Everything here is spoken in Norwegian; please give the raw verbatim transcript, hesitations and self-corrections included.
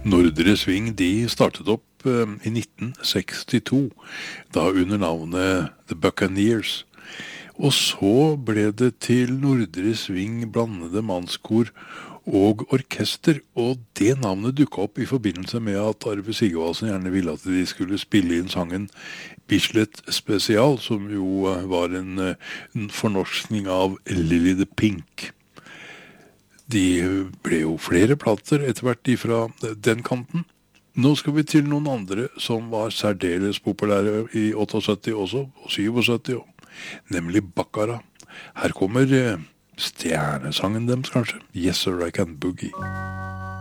Nordre Sving de startet opp eh, i nitten sekstito, da under navnet The Buccaneers. Og så ble det til Nordre Sving blandede mannskor og orkester, og det navnet dukket opp i forbindelse med at Arve Sigvaldsen gjerne ville at de skulle spille inn sangen Bislett Spesial, som jo eh, var en, eh, en fornorskning av Lily the Pink. De ble jo flere plater etter hvert ifra den kanten. Nå skal vi til noen andre som var særdeles populære i syttiåtte også, og syttisju, nemlig Baccara. Her kommer eh, stjernesangen deres kanskje, Yes Sir I Can Boogie.